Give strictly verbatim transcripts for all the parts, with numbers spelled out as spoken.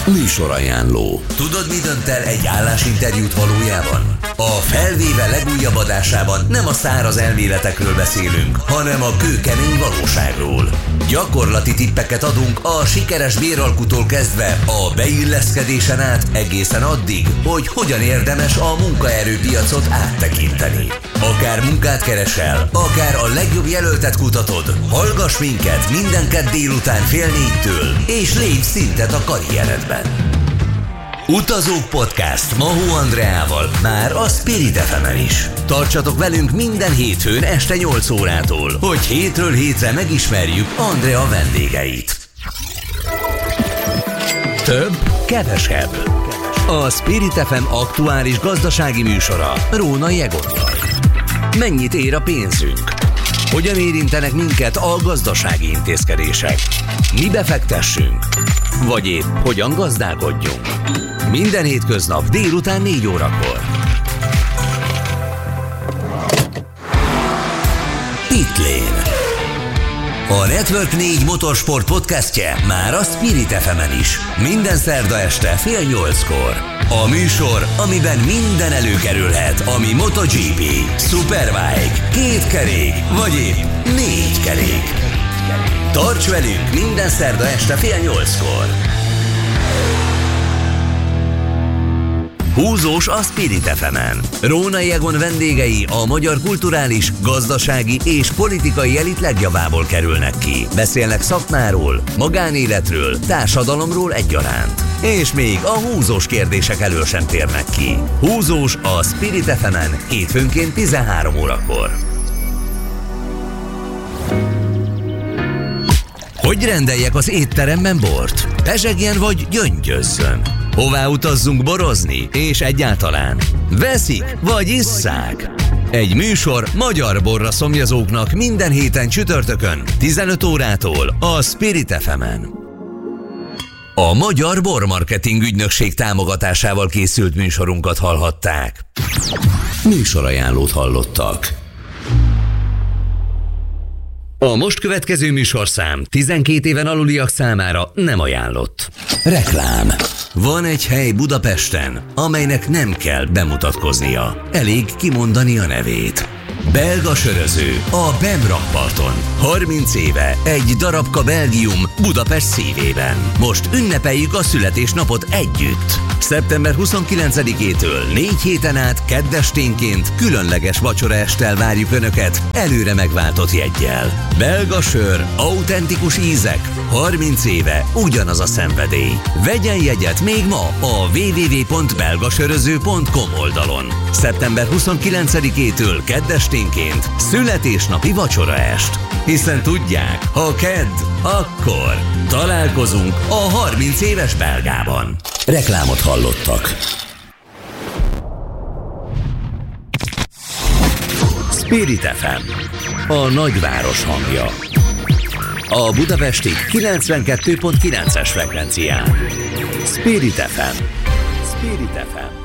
Műsorajánló. Tudod, mi dönt el egy állásinterjút valójában? A Felvéve legújabb adásában nem a száraz elméletekről beszélünk, hanem a kőkemény valóságról. Gyakorlati tippeket adunk a sikeres béralkutól kezdve a beilleszkedésen át egészen addig, hogy hogyan érdemes a munkaerőpiacot áttekinteni. Akár munkát keresel, akár a legjobb jelöltet kutatod, hallgass minket minden kedd délután fél négytől, és lépj szintet a karrieredben. Utazók Podcast Mahó Andreával már a Spirit ef emen is. Tartsatok velünk minden hétfőn este nyolc órától, hogy hétről hétre megismerjük Andrea vendégeit. Több, kevesebb. A Spirit ef em aktuális gazdasági műsora Rónai Egonnal. Mennyit ér a pénzünk? Hogyan érintenek minket a gazdasági intézkedések? Mi befektessünk? Vagy épp hogyan gazdálkodjunk? Minden hétköznap délután négy órakor. Pitlane. A Network négy motorsport podcastje már a Spirit ef emen is. Minden szerda este fél nyolckor. A műsor, amiben minden előkerülhet, ami MotoGP, Superbike, két kerék, vagy épp négy kerék. Tarts velünk minden szerda este fél nyolckor. Húzós a Spirit ef emen. Rónai Egon vendégei a magyar kulturális, gazdasági és politikai elit legjavából kerülnek ki. Beszélnek szakmáról, magánéletről, társadalomról egyaránt. És még a húzós kérdések elől sem térnek ki. Húzós a Spirit ef emen hétfőnként tizenhárom órakor. Hogy rendeljek az étteremben bort? Pezsegjen vagy gyöngyözzön? Hová utazzunk borozni? És egyáltalán veszik vagy isszák? Egy műsor magyar borra szomjazóknak minden héten csütörtökön tizenöt órától a Spirit ef emen. A Magyar Bormarketing Ügynökség támogatásával készült műsorunkat hallhatták. Műsorajánlót hallottak. A most következő műsorszám tizenkét éven aluliak számára nem ajánlott. Reklám. Van egy hely Budapesten, amelynek nem kell bemutatkoznia. Elég kimondani a nevét. Belga söröző a Bem rakparton. harminc éve egy darabka Belgium Budapest szívében. Most ünnepeljük a születésnapot együtt. szeptember huszonkilencedikétől négy héten át keddesténként különleges vacsoraesttel várjuk Önöket előre megváltott jeggyel. Belga sör, autentikus ízek, harminc éve ugyanaz a szenvedély. Vegyen jegyet még ma a double-u double-u double-u pont belgasöröző pont com oldalon. szeptember huszonkilencedikétől keddesténként születésnapi vacsoraest. Hiszen tudják, ha kedd, akkor találkozunk a harminc éves Belgában. Reklámot hallottak. Spirit ef em, a nagyváros hangja. A budapesti kilencvenkettő pont kilences frekvencián. Spirit ef em. Spirit ef em.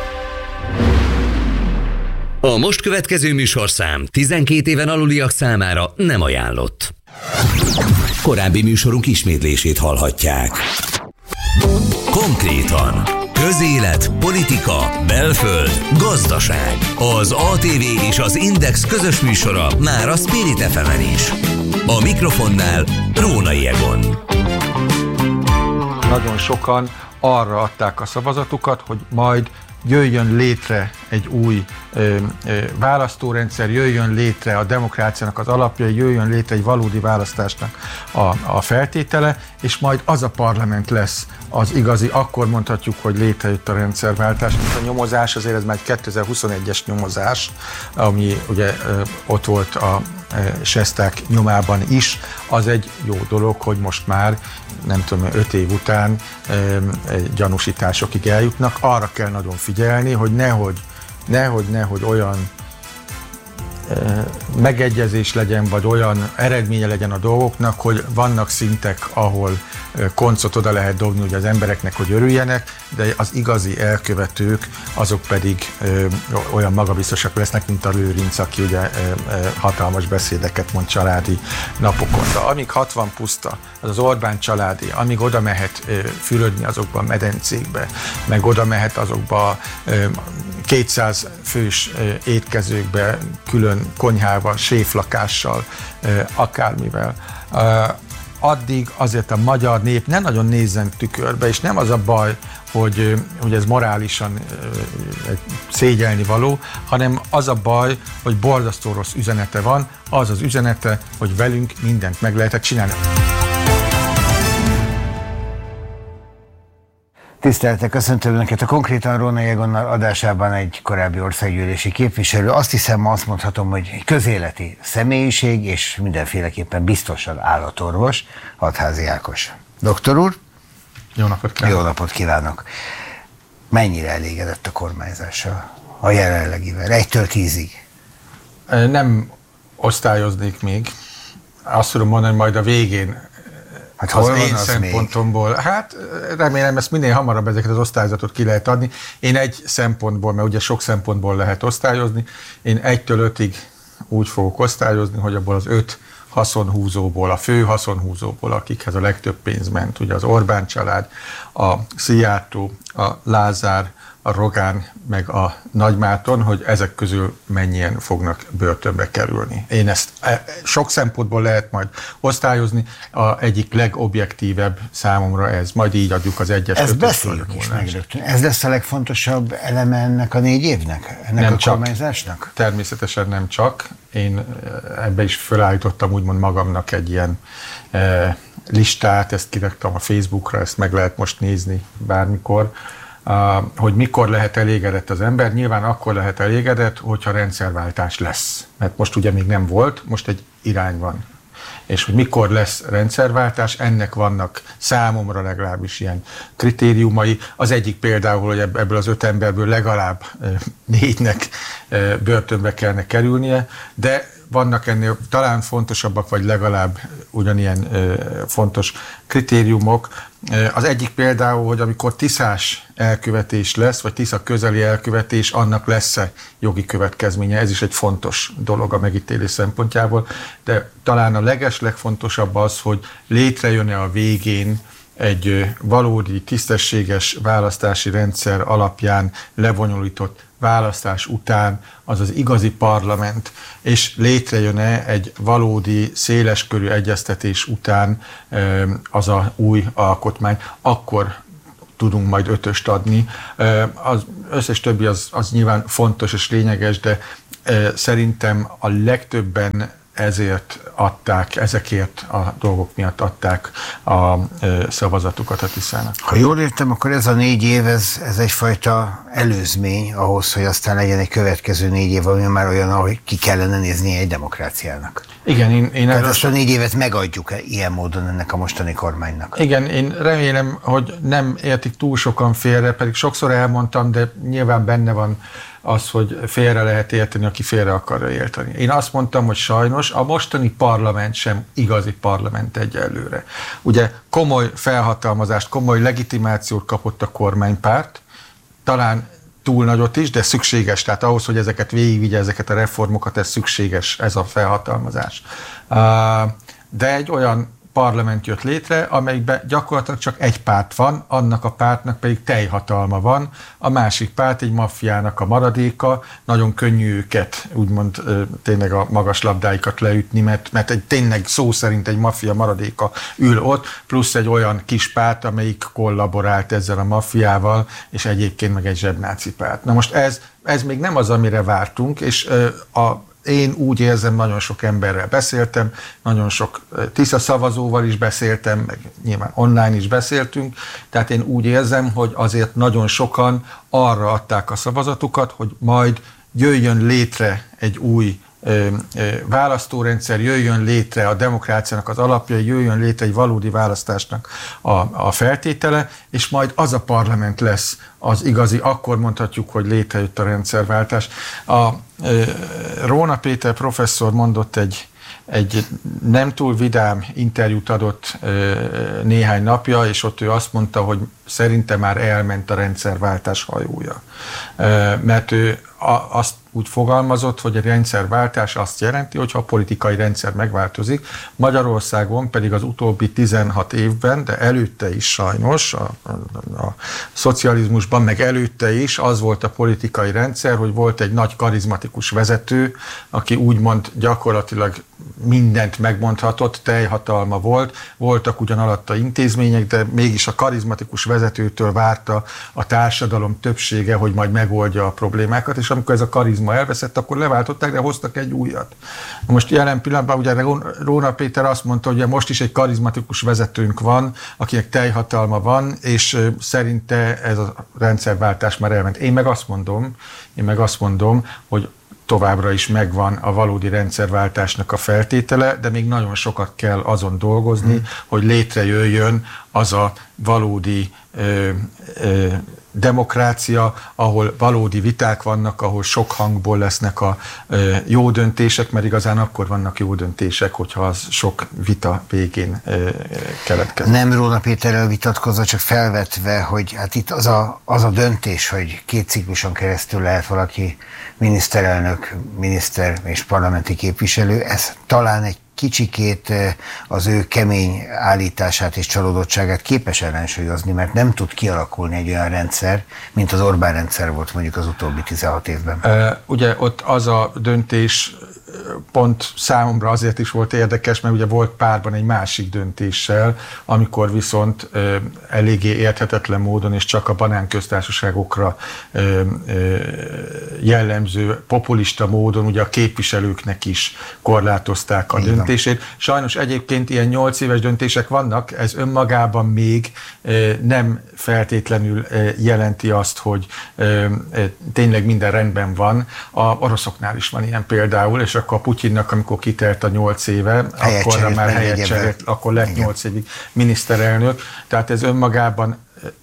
A most következő műsorszám tizenkét éven aluliak számára nem ajánlott. Korábbi műsorunk ismétlését hallhatják. Konkrétan: közélet, politika, belföld, gazdaság. Az á té vé és az Index közös műsora már a Spirit ef emen is. A mikrofonnál Rónai Egon. Nagyon sokan arra adták a szavazatukat, hogy majd jöjjön létre egy új ö, ö, választórendszer, jöjjön létre a demokráciának az alapja, jöjjön létre egy valódi választásnak a, a feltétele, és majd az a parlament lesz az igazi, akkor mondhatjuk, hogy létrejött a rendszerváltás. A nyomozás azért ez már egy kétezer-huszonegyes nyomozás, ami ugye ö, ott volt a Sesták nyomában is, az egy jó dolog, hogy most már nem tudom, öt év után e, gyanúsításokig eljutnak. Arra kell nagyon figyelni, hogy nehogy, nehogy, nehogy olyan megegyezés legyen, vagy olyan eredménye legyen a dolgoknak, hogy vannak szintek, ahol koncot oda lehet dobni ugye az embereknek, hogy örüljenek, de az igazi elkövetők, azok pedig ö, olyan magabiztosak lesznek, mint a Lőrinc, aki ugye ö, ö, hatalmas beszédeket mond családi napokon. De amíg hatvan puszta, az az Orbán családi, amíg oda mehet ö, fürödni azokba a medencékbe, meg oda mehet azokba ö, kétszáz fős ö, étkezőkbe, külön konyhával, séflakással, ö, akármivel. Ö, addig azért a magyar nép ne nagyon nézzen tükörbe, és nem az a baj, hogy, hogy ez morálisan szégyelni való, hanem az a baj, hogy borzasztó rossz üzenete van, az az üzenete, hogy velünk mindent meg lehetett csinálni. Tisztelettel köszöntöm Önöket a Konkrétan Rónai Egonnal adásában egy korábbi országgyűlési képviselő. Azt hiszem, ma azt mondhatom, hogy egy közéleti személyiség, és mindenféleképpen biztosan állatorvos, Hatházi Ákos. Doktor úr? Jó napot kívánok! Jó napot kívánok! Mennyire elégedett a kormányzással, a jelenlegivel, egytől tízig? Nem osztályoznék még. Azt tudom mondani, majd a végén hát az én az szempontomból. Még? Hát remélem, ezt minél hamarabb ezeket az osztályzatot ki lehet adni. Én egy szempontból, mert ugye sok szempontból lehet osztályozni, én egytől ötig úgy fogok osztályozni, hogy abból az öt haszonhúzóból, a fő haszonhúzóból, akikhez a legtöbb pénz ment, ugye az Orbán család, a Szijjártó, a Lázár, a Rogán, meg a Nagymárton, hogy ezek közül mennyien fognak börtönbe kerülni. Én ezt sok szempontból lehet majd osztályozni, a egyik legobjektívebb számomra ez. Majd így adjuk az egyes Ezt beszéljük is meg rögtön. Ez lesz a legfontosabb eleme ennek a négy évnek? Ennek nem a csak, kormányzásnak? Természetesen nem csak. Én ebbe is felállítottam úgymond magamnak egy ilyen eh, listát, ezt kiraktam a Facebookra, ezt meg lehet most nézni bármikor, Uh, hogy mikor lehet elégedett az ember. Nyilván akkor lehet elégedett, hogyha rendszerváltás lesz. Mert most ugye még nem volt, most egy irány van. És hogy mikor lesz rendszerváltás, ennek vannak számomra legalábbis ilyen kritériumai. Az egyik például, hogy ebből az öt emberből legalább négynek börtönbe kellene kerülnie, de vannak ennél talán fontosabbak, vagy legalább ugyanilyen fontos kritériumok. Az egyik például, hogy amikor tiszás elkövetés lesz, vagy tisza közeli elkövetés, annak lesz-e jogi következménye. Ez is egy fontos dolog a megítélés szempontjából, de talán a leges legfontosabb az, hogy létrejön-e a végén egy valódi, tisztességes választási rendszer alapján lebonyolított választás után az az igazi parlament, és létrejön-e egy valódi, széleskörű egyeztetés után az a új alkotmány, akkor tudunk majd ötöst adni. Az összes többi az, az nyilván fontos és lényeges, de szerintem a legtöbben ezért adták, ezekért a dolgok miatt adták a szavazatukat a Tiszának. Ha jól értem, akkor ez a négy év, ez, ez egyfajta előzmény ahhoz, hogy aztán legyen egy következő négy év, ami már olyan, ahogy ki kellene nézni egy demokráciának. Igen, én... én Tehát azt a négy évet megadjuk ilyen módon ennek a mostani kormánynak. Igen, én remélem, hogy nem értik túl sokan félre, pedig sokszor elmondtam, de nyilván benne van az, hogy félre lehet érteni, aki félre akarja érteni. Én azt mondtam, hogy sajnos a mostani parlament sem igazi parlament egyelőre. Ugye komoly felhatalmazást, komoly legitimációt kapott a kormánypárt, talán túl nagyot is, de szükséges, tehát ahhoz, hogy ezeket végigvigye, ezeket a reformokat, ez szükséges, ez a felhatalmazás. De egy olyan parlament jött létre, amelyikben gyakorlatilag csak egy párt van, annak a pártnak pedig teljhatalma van, a másik párt egy maffiának a maradéka, nagyon könnyű őket úgymond tényleg a magas labdáikat leütni, mert, mert egy, tényleg szó szerint egy maffia maradéka ül ott, plusz egy olyan kis párt, amelyik kollaborált ezzel a maffiával, és egyébként meg egy zsebnáci párt. Na most ez, ez még nem az, amire vártunk, és a én úgy érzem, nagyon sok emberrel beszéltem, nagyon sok Tisza szavazóval is beszéltem, meg nyilván online is beszéltünk, tehát én úgy érzem, hogy azért nagyon sokan arra adták a szavazatukat, hogy majd jöjjön létre egy új ö, ö, választórendszer, jöjjön létre a demokráciának az alapjai, jöjjön létre egy valódi választásnak a, a feltétele, és majd az a parlament lesz az igazi, akkor mondhatjuk, hogy létrejött a rendszerváltás. A ö, Róna Péter professzor mondott egy egy nem túl vidám interjút adott néhány napja, és ott ő azt mondta, hogy szerinte már elment a rendszerváltás hajója. Mert ő azt úgy fogalmazott, hogy a rendszerváltás azt jelenti, hogyha a politikai rendszer megváltozik. Magyarországon pedig az utóbbi tizenhat évben, de előtte is sajnos, a, a, a szocializmusban, meg előtte is az volt a politikai rendszer, hogy volt egy nagy karizmatikus vezető, aki úgymond gyakorlatilag mindent megmondhatott, teljhatalma volt, voltak ugyan alatta intézmények, de mégis a karizmatikus vezetőtől várta a társadalom többsége, hogy majd megoldja a problémákat, és amikor ez a karizma elveszett, akkor leváltották, de hoztak egy újat. Most jelen pillanatban ugye Róna Péter azt mondta, hogy most is egy karizmatikus vezetőnk van, akinek teljhatalma van, és szerinte ez a rendszerváltás már elment. Én meg azt mondom, én meg azt mondom, hogy továbbra is megvan a valódi rendszerváltásnak a feltétele, de még nagyon sokat kell azon dolgozni, hmm. hogy létrejöjjön az a valódi ö, ö, demokrácia, ahol valódi viták vannak, ahol sok hangból lesznek a ö, jó döntések, mert igazán akkor vannak jó döntések, hogyha az sok vita végén ö, keletkezik. Nem Róna Péterrel vitatkozva, csak felvetve, hogy hát itt az a, az a döntés, hogy két cikluson keresztül lehet valaki miniszterelnök, miniszter és parlamenti képviselő, ez talán egy kicsikét az ő kemény állítását és csalódottságát képes ellensúlyozni, mert nem tud kialakulni egy olyan rendszer, mint az Orbán rendszer volt mondjuk az utóbbi tizenhat évben. Uh, ugye ott az a döntés pont számomra azért is volt érdekes, mert ugye volt párban egy másik döntéssel, amikor viszont ö, eléggé érthetetlen módon és csak a banánköztársaságokra ö, ö, jellemző populista módon ugye a képviselőknek is korlátozták a Igen. döntését. Sajnos egyébként ilyen nyolc éves döntések vannak, ez önmagában még ö, nem feltétlenül ö, jelenti azt, hogy ö, ö, tényleg minden rendben van. A oroszoknál is van ilyen például, és akkor a Putyinnak, amikor kitelt a nyolc éve, akkor már helyet cserélt, akkor lett nyolc évig miniszterelnök. Tehát ez önmagában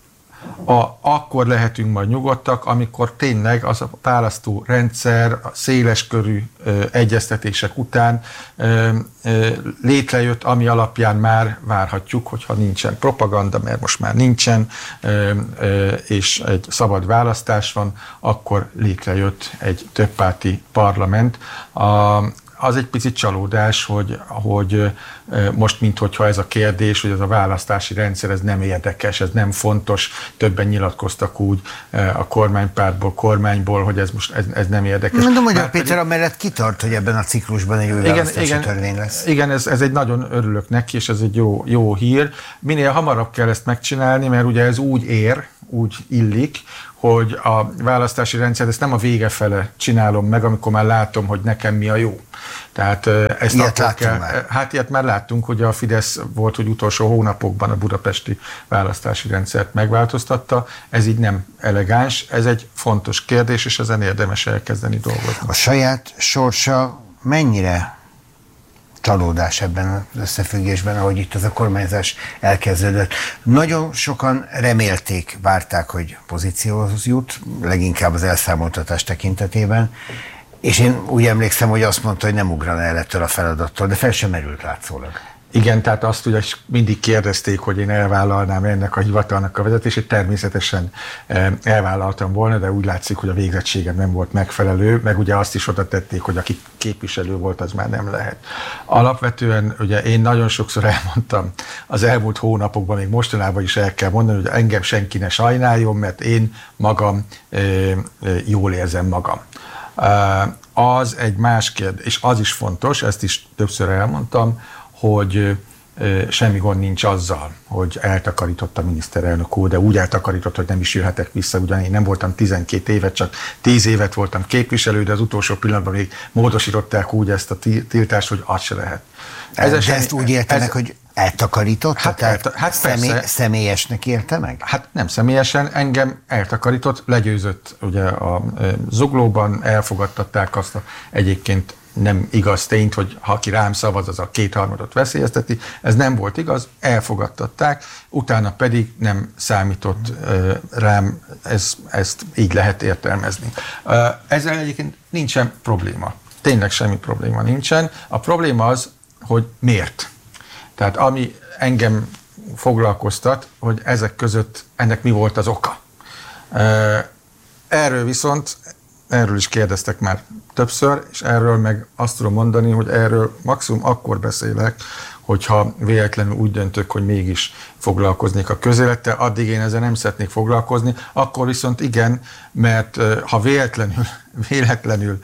a, akkor lehetünk majd nyugodtak, amikor tényleg az a választó rendszer a széleskörű ö, egyeztetések után ö, ö, létrejött, ami alapján már várhatjuk, hogyha nincsen propaganda, mert most már nincsen, ö, ö, és egy szabad választás van, akkor létrejött egy többpárti parlament. A, az egy picit csalódás, hogy, hogy most minthogyha ez a kérdés, hogy ez a választási rendszer, ez nem érdekes, ez nem fontos, többen nyilatkoztak úgy a kormánypártból, kormányból, hogy ez most ez, ez nem érdekes. Mondom, hogy a Péter amellett kitart, hogy ebben a ciklusban egy új igen, választási igen, törvény lesz. Igen, ez, ez egy nagyon örülök neki, és ez egy jó, jó hír. Minél hamarabb kell ezt megcsinálni, mert ugye ez úgy ér, úgy illik, hogy a választási rendszer, ezt nem a vége fele csinálom meg, amikor már látom, hogy nekem mi a jó. Tehát ezt ilyet akkor kell, már. Hát ilyet már láttunk, hogy a Fidesz volt, hogy utolsó hónapokban a budapesti választási rendszert megváltoztatta. Ez így nem elegáns, ez egy fontos kérdés, és ezen érdemes elkezdeni dolgozni. A saját sorsa mennyire csalódás ebben az összefüggésben, ahogy itt az a kormányzás elkezdődött. Nagyon sokan remélték, várták, hogy pozícióhoz jut, leginkább az elszámoltatás tekintetében, és én úgy emlékszem, hogy azt mondta, hogy nem ugrana el ettől a feladattól, de fel sem merült látszólag. Igen, tehát azt ugye mindig kérdezték, hogy én elvállalnám ennek a hivatalnak a vezetését, természetesen elvállaltam volna, de úgy látszik, hogy a végzettségem nem volt megfelelő, meg ugye azt is oda tették, hogy aki képviselő volt, az már nem lehet. Alapvetően ugye én nagyon sokszor elmondtam az elmúlt hónapokban, még mostanában is el kell mondani, hogy engem senki ne sajnáljon, mert én magam jól érzem magam. Az egy más kérdés, és az is fontos, ezt is többször elmondtam, hogy semmi gond nincs azzal, hogy eltakarított a miniszterelnök úr, de úgy eltakarított, hogy nem is jöhetek vissza, ugyan én nem voltam tizenkét évet, csak tíz évet voltam képviselő, de az utolsó pillanatban még módosították úgy ezt a tiltást, hogy az se lehet. Ez de eset, ezt úgy érte meg, hogy eltakarított? Hát, tehát elta, hát személy, személyesnek érte meg? Hát nem személyesen, engem eltakarított, legyőzött ugye a Zuglóban, elfogadtatták azt a egyébként nem igaz tényt, hogy ha ki rám szavaz, az a kétharmadot veszélyezteti. Ez nem volt igaz, elfogadtatták, utána pedig nem számított rám, ez, ezt így lehet értelmezni. Ezzel egyébként nincsen probléma. Tényleg semmi probléma nincsen. A probléma az, hogy miért. Tehát ami engem foglalkoztat, hogy ezek között ennek mi volt az oka. Erről viszont, erről is kérdeztek már többször, és erről meg azt tudom mondani, hogy erről maximum akkor beszélek, hogyha véletlenül úgy döntök, hogy mégis foglalkoznék a közélettel, addig én ezzel nem szeretnék foglalkozni, akkor viszont igen, mert ha véletlenül, véletlenül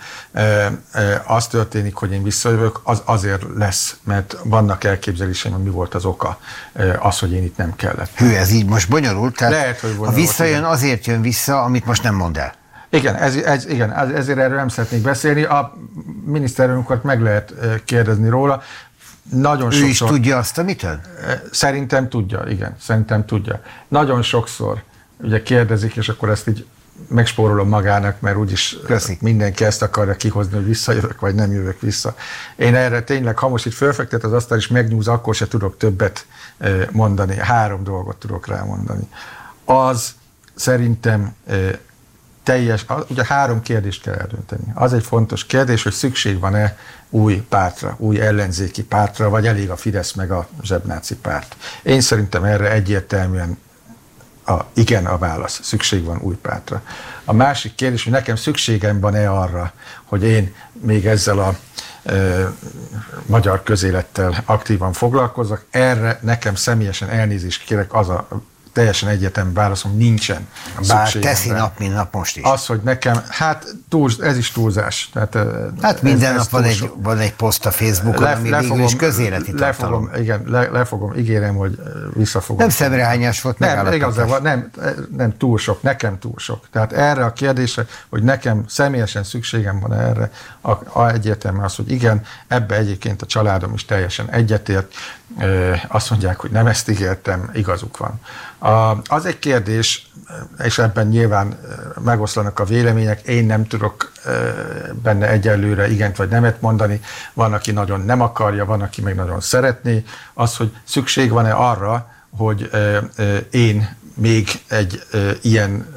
az történik, hogy én visszajövök, az azért lesz, mert vannak elképzeléseim, hogy mi volt az oka, az, hogy én itt nem kellett. Hű, ez így most bonyolult, tehát Lehet, hogy bonyolult, ha visszajön, igen. Azért jön vissza, amit most nem mond el. Igen, ez, ez, igen, ezért erről nem szeretnék beszélni. A miniszterelnököt meg lehet kérdezni róla. Nagyon ő sokszor, is tudja azt, amit ön? Szerintem tudja, igen, szerintem tudja. Nagyon sokszor ugye kérdezik, és akkor ezt így megspórolom magának, mert úgyis Köszi. mindenki ezt akarja kihozni, hogy visszajövök, vagy nem jövök vissza. Én erre tényleg, ha most itt fölfektet az asztal, és megnyúz, akkor se tudok többet mondani. Három dolgot tudok rámondani. Az szerintem teljes, ugye három kérdést kell eldönteni. Az egy fontos kérdés, hogy szükség van-e új pártra, új ellenzéki pártra, vagy elég a Fidesz meg a zsebnáci párt. Én szerintem erre egyértelműen a, igen a válasz, szükség van új pártra. A másik kérdés, hogy nekem szükségem van-e arra, hogy én még ezzel a e, magyar közélettel aktívan foglalkozzak, erre nekem személyesen elnézést kérek, az a teljesen egyetem válaszom, nincsen Bár teszi nap, mint nap most is. Az, hogy nekem, hát túl, ez is túlzás. Tehát, hát minden ez, nap ez van, egy, van egy poszt a Facebookon, le, ami végül is közéleti lefogom, tartalom. Igen, le, lefogom, ígérem, hogy visszafogom. Nem szemrehányás volt, nem, igazából, nem, nem túl sok, nekem túl sok. Tehát erre a kérdésre, hogy nekem személyesen szükségem van erre, a, a egyértelmű az, hogy igen, ebbe egyébként a családom is teljesen egyetért. Azt mondják, hogy nem ezt ígértem, igazuk van. Az egy kérdés, és ebben nyilván megoszlanak a vélemények, én nem tudok benne egyelőre igent vagy nemet mondani, van, aki nagyon nem akarja, van, aki meg nagyon szeretné, az, hogy szükség van-e arra, hogy én még egy ilyen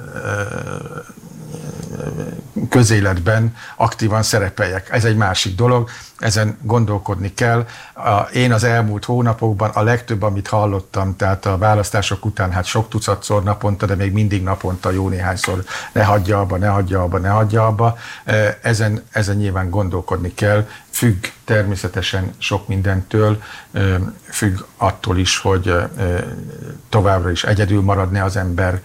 közéletben aktívan szerepeljek. Ez egy másik dolog, ezen gondolkodni kell. Én az elmúlt hónapokban a legtöbb, amit hallottam, tehát a választások után hát sok tucatszor naponta, de még mindig naponta jó néhányszor ne hagyja abba, ne hagyja abba, ne hagyja abba. Ezen, ezen nyilván gondolkodni kell. Függ természetesen sok mindentől, függ attól is, hogy továbbra is egyedül maradne az ember,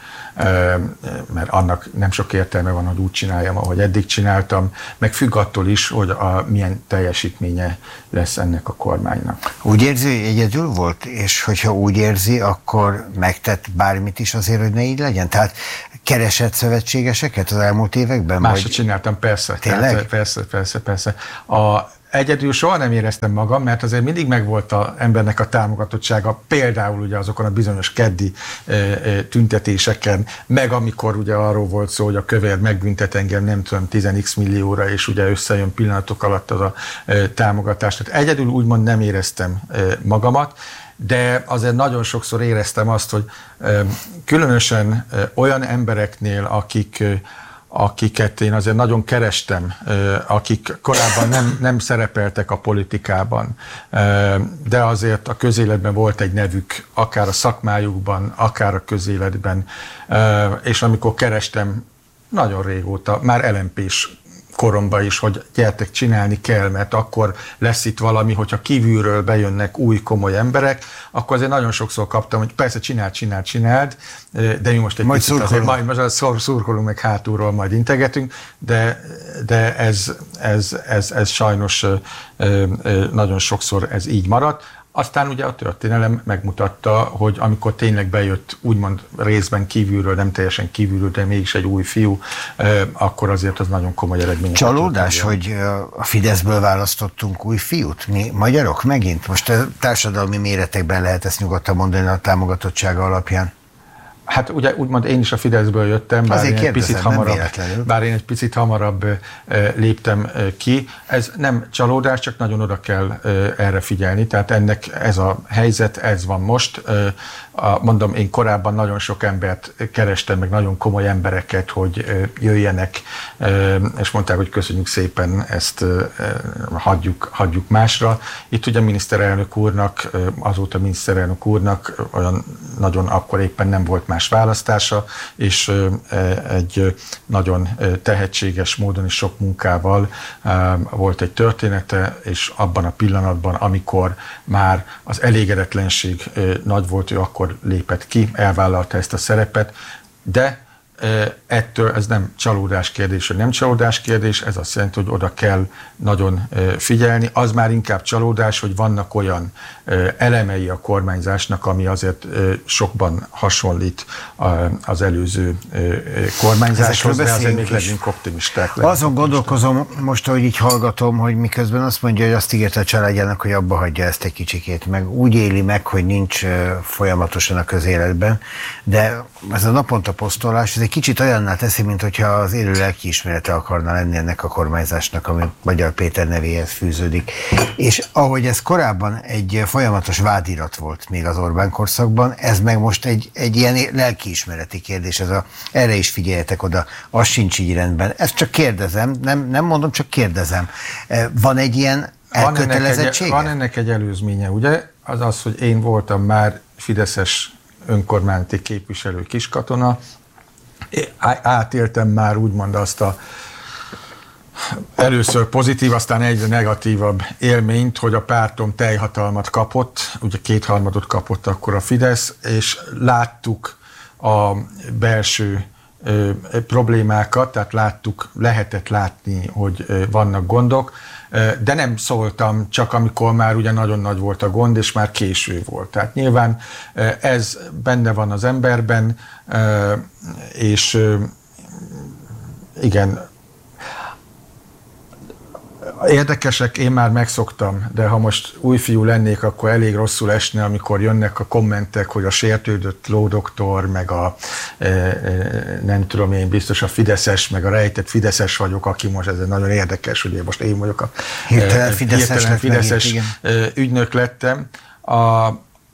mert annak nem sok értelme van, hogy úgy csináljam, ahogy eddig csináltam, meg függ attól is, hogy a, milyen teljesítménye lesz ennek a kormánynak. Úgy érzi, hogy egyedül volt, és hogyha úgy érzi, akkor megtett bármit is azért, hogy ne így legyen? Tehát keresett szövetségeseket az elmúlt években? Másra vagy... csináltam, persze. Tényleg? Tehát, persze, persze, persze. A Egyedül soha nem éreztem magam, mert azért mindig megvolt az embernek a támogatottsága, például ugye azokon a bizonyos keddi e, e, tüntetéseken, meg amikor ugye arról volt szó, hogy a kövér megbüntet engem nem tudom tíz x millióra, és ugye összejön pillanatok alatt az a e, támogatás. Tehát egyedül úgymond nem éreztem e, magamat, de azért nagyon sokszor éreztem azt, hogy e, különösen e, olyan embereknél, akik e, akiket én azért nagyon kerestem, akik korábban nem, nem szerepeltek a politikában, de azért a közéletben volt egy nevük, akár a szakmájukban, akár a közéletben, és amikor kerestem nagyon régóta, már el em pés koromban is, hogy gyertek, csinálni kell, mert akkor lesz itt valami, hogyha kívülről bejönnek új komoly emberek, akkor azért nagyon sokszor kaptam, hogy persze csináld, csináld, csináld, de mi most egy majd picit azért, majd most szurkolunk, meg hátulról majd integetünk, de, de ez, ez, ez, ez sajnos nagyon sokszor ez így maradt. Aztán ugye a történelem megmutatta, hogy amikor tényleg bejött úgymond részben kívülről, nem teljesen kívülről, de mégis egy új fiú, akkor azért az nagyon komoly eredmény. Csalódás, hogy a Fideszből választottunk új fiút? Mi magyarok megint? Most a társadalmi méretekben lehet ezt nyugodtan mondani a támogatottsága alapján. Hát ugye úgymond én is a Fideszből jöttem, bár én, egy picit hamarabb, bár én egy picit hamarabb léptem ki. Ez nem csalódás, csak nagyon oda kell erre figyelni. Tehát ennek ez a helyzet, ez van most. Mondom, én korábban nagyon sok embert kerestem, meg nagyon komoly embereket, hogy jöjjenek, és mondták, hogy köszönjük szépen, ezt hagyjuk, hagyjuk másra. Itt ugye a miniszterelnök úrnak, azóta miniszterelnök úrnak olyan nagyon akkor éppen nem volt más választása, és egy nagyon tehetséges módon és sok munkával volt egy története, és abban a pillanatban, amikor már az elégedetlenség nagy volt, ő akkor lépett ki, elvállalta ezt a szerepet, de ettől ez nem csalódás kérdés, vagy nem csalódás kérdés, ez azt jelenti, hogy oda kell nagyon figyelni. Az már inkább csalódás, hogy vannak olyan elemei a kormányzásnak, ami azért sokban hasonlít az előző kormányzáshoz, de azért még legyünk optimisták. Azon gondolkozom most, hogy így hallgatom, hogy miközben azt mondja, hogy azt ígérte a családjának, hogy abba hagyja ezt egy kicsikét, meg úgy éli meg, hogy nincs folyamatosan a közéletben, de ez a naponta posztolás, ez egy kicsit olyanná teszi, mint hogyha az élő lelkiismerete akarna lenni ennek a kormányzásnak, ami Magyar Péter nevéhez fűződik. És ahogy ez korábban egy folyamatos vádirat volt még az Orbán korszakban, ez meg most egy, egy ilyen lelkiismereti kérdés, ez a, erre is figyeljetek oda, az sincs így rendben. Ezt csak kérdezem, nem, nem mondom, csak kérdezem. Van egy ilyen elkötelezettsége? Van, van ennek egy előzménye, ugye? Az az, hogy én voltam már fideszes önkormányzati képviselő kiskatona, átéltem már úgymond azt a először pozitív, aztán egyre negatívabb élményt, hogy a pártom teljhatalmat kapott, ugye kétharmadot kapott akkor a Fidesz, és láttuk a belső ö, problémákat, tehát láttuk, lehetett látni, hogy ö, vannak gondok, ö, de nem szóltam csak amikor már ugye nagyon nagy volt a gond, és már késő volt. Tehát nyilván ö, ez benne van az emberben, ö, és ö, igen, érdekesek, én már megszoktam, de ha most új fiú lennék, akkor elég rosszul esne, amikor jönnek a kommentek, hogy a sértődött lódoktor, meg a e, e, nem tudom én, biztos a fideszes, meg a rejtett fideszes vagyok, aki most ez nagyon érdekes, hogy én most én vagyok a hirtelen fideszes, hirtelen fideszes megint, ügynök lettem. A,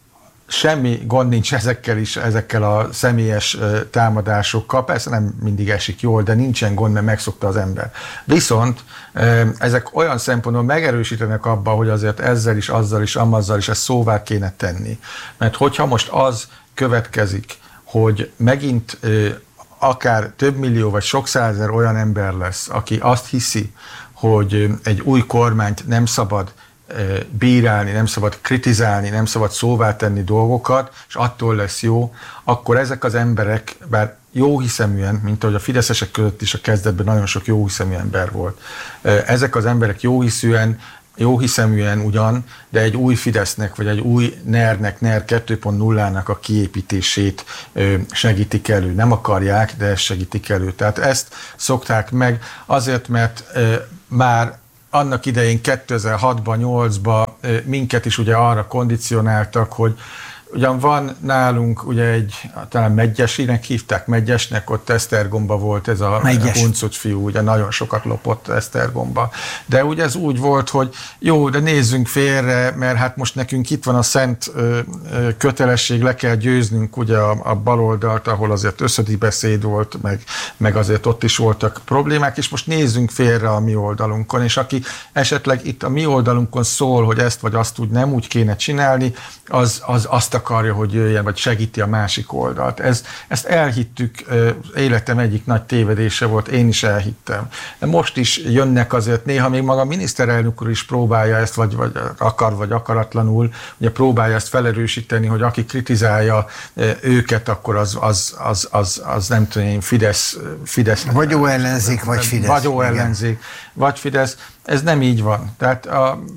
semmi gond nincs ezekkel is, ezekkel a személyes támadásokkal, persze nem mindig esik jól, de nincsen gond, mert megszokta az ember. Viszont ezek olyan szempontból megerősítenek abba, hogy azért ezzel is, azzal is, amazzal is ezt szóvá kéne tenni. Mert hogyha most az következik, hogy megint akár több millió vagy sok százezer olyan ember lesz, aki azt hiszi, hogy egy új kormányt nem szabad bírálni, nem szabad kritizálni, nem szabad szóvá tenni dolgokat, és attól lesz jó, akkor ezek az emberek, bár jóhiszeműen, mint ahogy a fideszesek között is a kezdetben nagyon sok jóhiszemű ember volt, ezek az emberek jóhiszűen, jóhiszeműen ugyan, de egy új Fidesznek, vagy egy új NER-nek, NER kettő pont nullának a kiépítését segítik elő. Nem akarják, de ezt segítik elő. Tehát ezt szokták meg azért, mert már annak idején kétezer-hatban, nyolcban minket is ugye arra kondicionáltak, hogy ugyan van nálunk ugye egy, talán Medgyesinek hívták, Medgyesnek, ott Esztergomba volt ez a huncut fiú, ugye nagyon sokat lopott Esztergomba. De ugye ez úgy volt, hogy jó, de nézzünk félre, mert hát most nekünk itt van a szent ö, ö, kötelesség, le kell győznünk ugye a, a baloldalt, ahol azért összödi beszéd volt, meg, meg azért ott is voltak problémák, és most nézzünk félre a mi oldalunkon, és aki esetleg itt a mi oldalunkon szól, hogy ezt vagy azt úgy nem úgy kéne csinálni, az, az azt akarja, hogy jöjjen, vagy segíti a másik oldalt. Ez, ezt elhittük, életem egyik nagy tévedése volt, én is elhittem. De most is jönnek azért, néha még maga a miniszterelnök úr is próbálja ezt, vagy, vagy akar, vagy akaratlanul, ugye próbálja ezt felerősíteni, hogy aki kritizálja őket, akkor az, az, az, az, az nem tudom én, Fidesz, Fidesz. Vagy jó ellenzék, vagy Fidesz. Vagy jó ellenzék, vagy Fidesz. Ez nem így van. Tehát a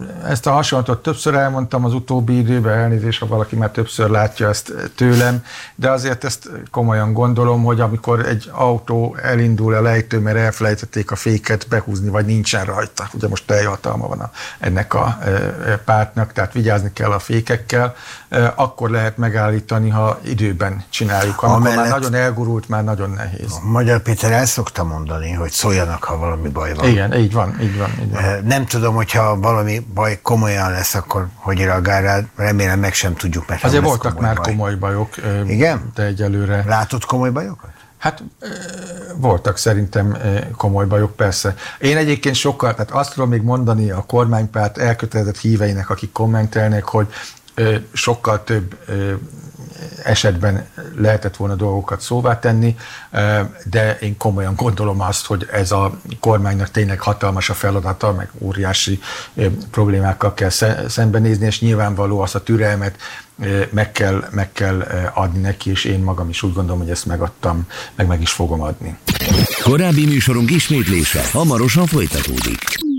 ezt a hasonlatot többször elmondtam az utóbbi időben, elnézést, ha valaki már többször látja ezt tőlem, de azért ezt komolyan gondolom, hogy amikor egy autó elindul a lejtő, mert elfelejtették a féket behúzni, vagy nincsen rajta, ugye most teljhatalma van a, ennek a pártnak, tehát vigyázni kell a fékekkel, akkor lehet megállítani, ha időben csináljuk. Amikor Amellett már nagyon elgurult, már nagyon nehéz. Magyar Péter el szokta mondani, hogy szóljanak, ha valami baj van. Igen, így van, így van. Így van. Nem tudom, hogyha valami baj komolyan lesz, akkor hogy reagál rá, remélem meg sem tudjuk, mert azért voltak komoly már baj. komoly bajok. Igen? De egyelőre... Látott komoly bajokat? Hát voltak szerintem komoly bajok, persze. Én egyébként sokkal, tehát azt tudom még mondani a kormánypárt elkötelezett híveinek, akik kommentelnek, hogy sokkal több esetben lehetett volna dolgokat szóvá tenni, de én komolyan gondolom azt, hogy ez a kormánynak tényleg hatalmas a feladata, meg óriási problémákkal kell szembenézni, és nyilvánvaló azt a türelmet meg kell, meg kell adni neki, és én magam is úgy gondolom, hogy ezt megadtam, meg meg is fogom adni. Korábbi műsorunk ismétlése hamarosan folytatódik.